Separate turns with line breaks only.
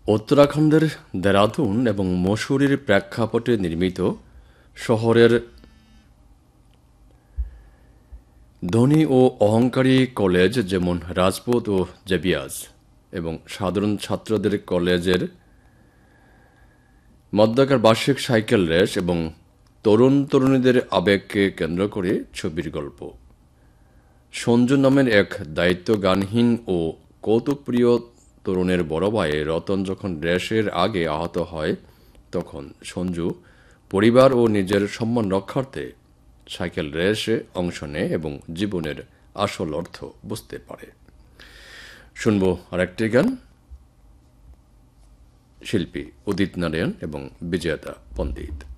উত্তরাখণ্ডের দেরাদুন এবং মসুরির প্রেক্ষাপটে নির্মিত শহরের ধনী ও অহংকারী কলেজ যেমন রাজপুত ও জেবিয়াজ এবং সাধারণ ছাত্রদের কলেজের মধ্যকার বার্ষিক সাইকেল রেস এবং তরুণ তরুণীদের আবেগকে কেন্দ্র করে ছবির গল্প। সঞ্জু নামের এক দায়িত্বজ্ঞানহীন ও কৌতুকপ্রিয় তরুণের বড় ভাই রতন যখন রেসের আগে আহত হয়, তখন সঞ্জু পরিবার ও নিজের সম্মান রক্ষার্থে সাইকেল রেসে অংশ নেয় এবং জীবনের আসল অর্থ বুঝতে পারে। শুনব আরেকটি গান, শিল্পী উদিত নারায়ণ এবং বিজয়তা পণ্ডিত।